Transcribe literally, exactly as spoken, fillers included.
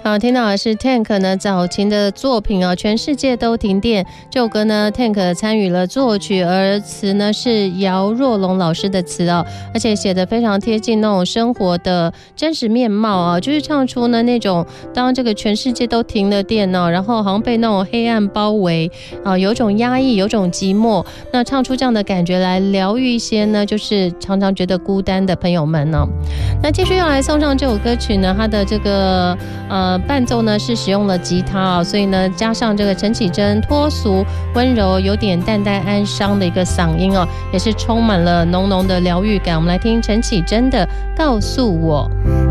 好，听到的是 Tank 呢早前的作品哦，全世界都停电。这首歌呢 Tank 参与了作曲，而词呢是姚若龙老师的词哦，而且写得非常贴近那种生活的真实面貌啊，就是唱出呢那种当这个全世界都停了电哦，然后好像被那种黑暗包围啊，有种压抑，有种寂寞，那唱出这样的感觉来疗愈一些呢，就是常常觉得孤单的朋友们呢、哦。那继续要来送上这首歌曲呢，它的这个呃伴奏呢是使用了吉他啊、哦，所以呢加上这个陈绮贞脱俗温柔有点淡淡哀伤的一个嗓音哦，也是充满了浓浓的疗愈感。我们来听陈绮贞的《告诉我》。